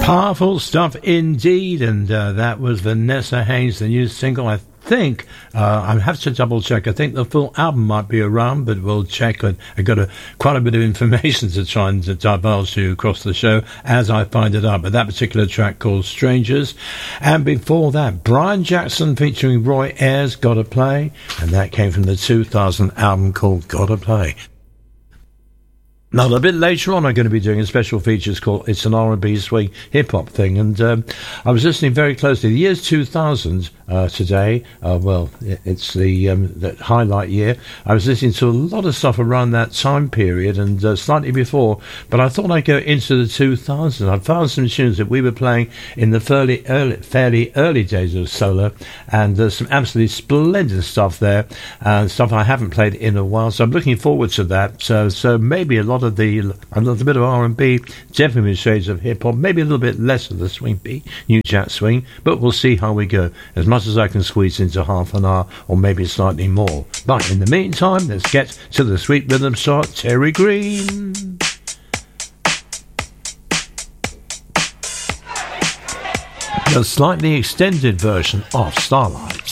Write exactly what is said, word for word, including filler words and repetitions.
Powerful stuff indeed, and uh, that was Vanessa Haynes, the new single. I think uh, I have to double check. I think the full album might be around, but we'll check. I got a, quite a bit of information to try and to divulge to you across the show as I find it out. But that particular track called Strangers, and before that, Brian Jackson featuring Roy Ayers, Gotta Play, and that came from the two thousand album called Gotta Play. Now, a bit later on, I'm going to be doing a special features called It's an R and B Swing Hip-Hop thing, and um, I was listening very closely. The year's two thousand uh, today, uh, well, it's the, um, the highlight year. I was listening to a lot of stuff around that time period and uh, slightly before, but I thought I'd go into the two thousands. I found some tunes that we were playing in the fairly early, fairly early days of Solar, and there's some absolutely splendid stuff there, and stuff I haven't played in a while, so I'm looking forward to that. So, so maybe a lot of the a little bit of R and B, definitely with shades of hip hop, maybe a little bit less of the swing beat, New Jack Swing, but we'll see how we go. As much as I can squeeze into half an hour, or maybe slightly more. But in the meantime, let's get to the sweet rhythm start. Terry Green. A slightly extended version of Starlight.